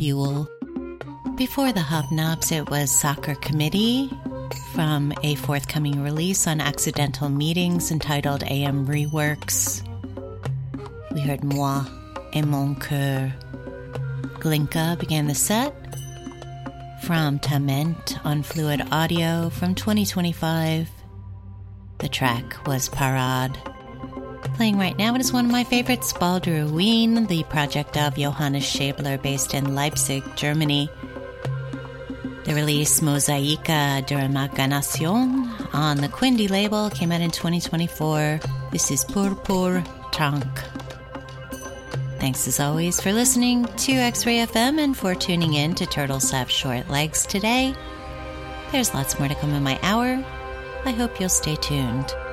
Fuel. Before the Hobnobs, it was Soccer Committee from a forthcoming release on Accidental Meetings entitled AM Reworks. We heard Moi et Mon Coeur. Glinka began the set from Tament on Fluid Audio from 2025. The track was Parade. Playing right now, it is one of my favorites, Balduin, the project of Johannes Schäbler based in Leipzig, Germany. The release Mosaica de Imaginación on the Quindi label came out in 2024. This is Purpur Trank. Thanks as always for listening to X-Ray FM and for tuning in to Turtles Have Short Legs today. There's lots more to come in my hour. I hope you'll stay tuned.